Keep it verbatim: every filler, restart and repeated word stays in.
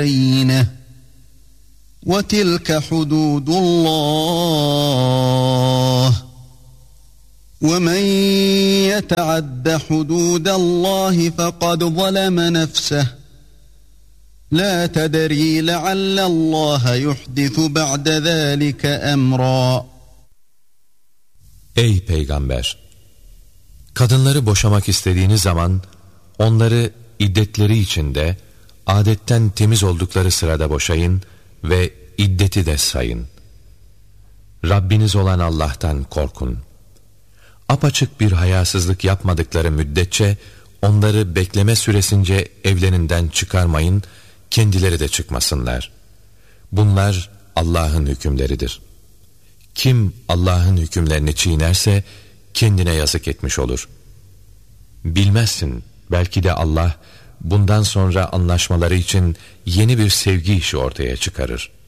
بينه وتلك حدود الله ومن يتعد حدود الله فقد ظلم نفسه لا تدري لعل الله يحدث بعد ذلك أمرا. Ey peygamber! Kadınları boşamak istediğiniz zaman onları iddetleri içinde adetten temiz oldukları sırada boşayın ve iddeti de sayın. Rabbiniz olan Allah'tan korkun. Apaçık bir hayasızlık yapmadıkları müddetçe onları bekleme süresince evlerinden çıkarmayın, kendileri de çıkmasınlar. Bunlar Allah'ın hükümleridir. Kim Allah'ın hükümlerini çiğnerse kendine yazık etmiş olur. Bilmezsin, belki de Allah bundan sonra anlaşmaları için yeni bir sevgi işi ortaya çıkarır.